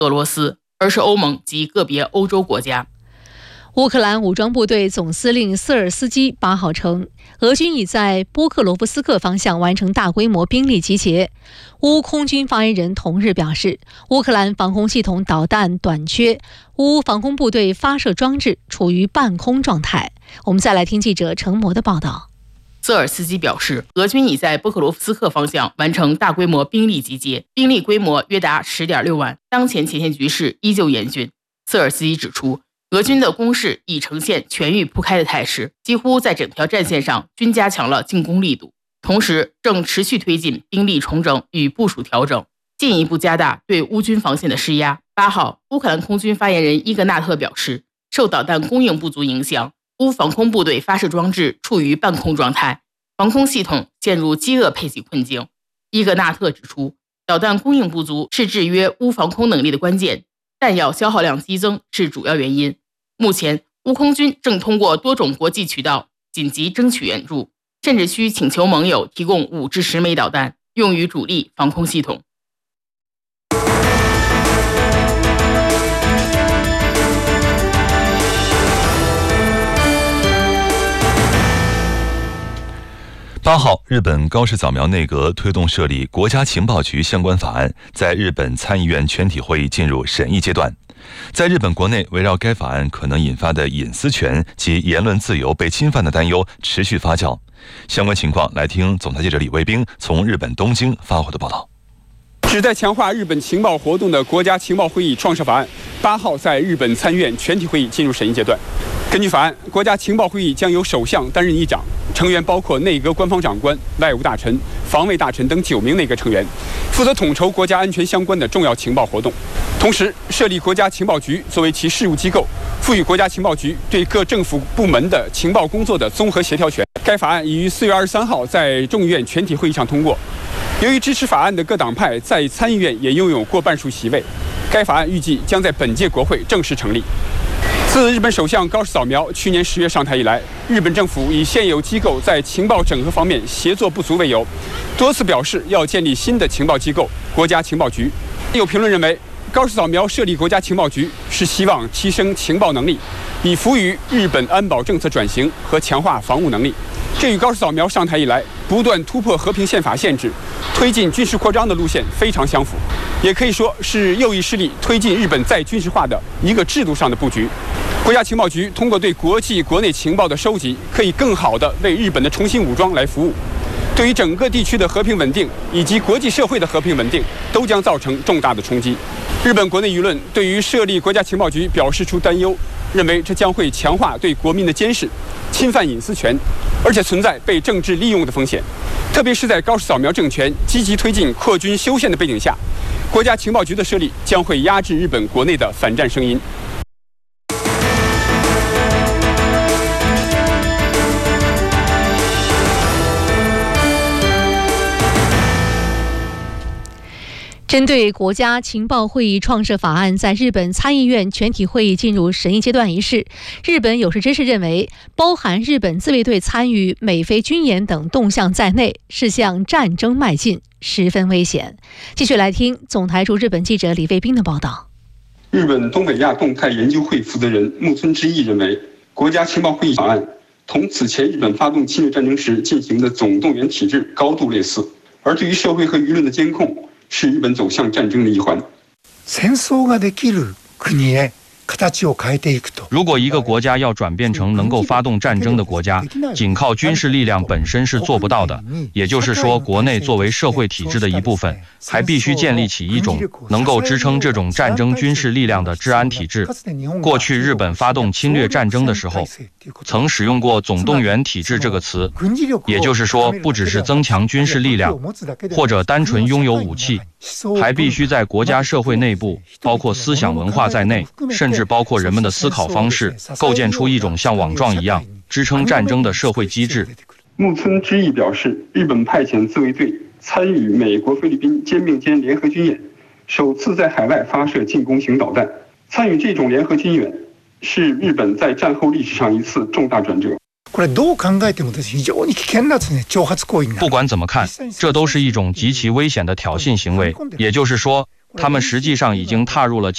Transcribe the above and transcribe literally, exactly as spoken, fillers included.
俄罗斯，而是欧盟及个别欧洲国家。 乌克兰武装部队总司令瑟尔斯基八号称，俄军已在波克罗夫斯克方向完成大规模兵力集结。乌空军发言人同日表示，乌克兰防空系统导弹短缺，乌防空部队发射装置处于半空状态。我们再来听记者程模的报道。 瑟尔斯基表示，俄军已在波克罗夫斯克方向完成大规模兵力集结，兵力规模约达 十点六万，当前前线局势依旧严峻。瑟尔斯基指出，俄军的攻势已呈现全域铺开的态势，几乎在整条战线上均加强了进攻力度，同时正持续推进兵力重整与部署调整，进一步加大对乌军防线的施压。八号，乌克兰空军发言人伊格纳特表示，受导弹供应不足影响，乌防空部队发射装置处于半空状态，防空系统陷入饥饿配给困境。伊格纳特指出，导弹供应不足是制约乌防空能力的关键，弹药消耗量激增是主要原因。目前，乌空军正通过多种国际渠道紧急争取援助，甚至需请求盟友提供五至十枚导弹，用于主力防空系统。 八号，日本高市早苗内阁推动设立国家情报局相关法案，在日本参议院全体会议进入审议阶段。在日本国内，围绕该法案可能引发的隐私权及言论自由被侵犯的担忧持续发酵。相关情况，来听总台记者李卫兵从日本东京发回的报道。 旨在强化日本情报活动的国家情报会议创设法案，八号在日本参议院全体会议进入审议阶段。根据法案，国家情报会议将由首相担任议长，成员包括内阁官方长官、外务大臣、防卫大臣等九名内阁成员，负责统筹国家安全相关的重要情报活动。同时，设立国家情报局作为其事务机构，赋予国家情报局对各政府部门的情报工作的综合协调权。该法案已于四月二十三号在众议院全体会议上通过。由于支持法案的各党派在参议院也拥有过半数席位，该法案预计将在本届国会正式成立。自日本首相高市早苗去年十月上台以来，日本政府以现有机构在情报整合方面协作不足为由，多次表示要建立新的情报机构——国家情报局。有评论认为，高市早苗设立国家情报局是希望提升情报能力，以服于日本安保政策转型和强化防务能力。这与高市早苗上台以来不断突破和平宪法限制，推进军事扩张的路线非常相符，也可以说是右翼势力推进日本再军事化的一个制度上的布局。国家情报局通过对国际国内情报的收集，可以更好地为日本的重新武装来服务，对于整个地区的和平稳定以及国际社会的和平稳定都将造成重大的冲击。日本国内舆论对于设立国家情报局表示出担忧，认为这将会强化对国民的监视，侵犯隐私权，而且存在被政治利用的风险。特别是在高市早苗政权积极推进扩军修宪的背景下，国家情报局的设立将会压制日本国内的反战声音。 针对国家情报会议创设法案在日本参议院全体会议进入审议阶段一事，日本有识之士认为，包含日本自卫队参与美菲军演等动向在内，是向战争迈进，十分危险。继续来听总台驻日本记者李卫兵的报道。 日本东北亚动态研究会负责人木村之一认为，国家情报会议法案同此前日本发动侵略战争时进行的总动员体制高度类似，而对于社会和舆论的监控是日本走向战争的一环。 戦争ができる国へ形を変えていくと。 如果一个国家要转变成能够发动战争的国家，仅靠军事力量本身是做不到的。也就是说，国内作为社会体制的一部分，还必须建立起一种能够支撑这种战争军事力量的治安体制。过去日本发动侵略战争的时候，曾使用过总动员体制这个词，也就是说，不只是增强军事力量，或者单纯拥有武器，还必须在国家社会内部，包括思想文化在内，甚至包括人们的思考方式，构建出一种像网状一样支撑战争的社会机制。 木村之一表示，日本派遣自卫队参与美国菲律宾肩并肩联合军演，首次在海外发射进攻型导弹。参与这种联合军演是日本在战后历史上一次重大转折。 不管怎么看，这都是一种极其危险的挑衅行为，也就是说，他们实际上已经踏入了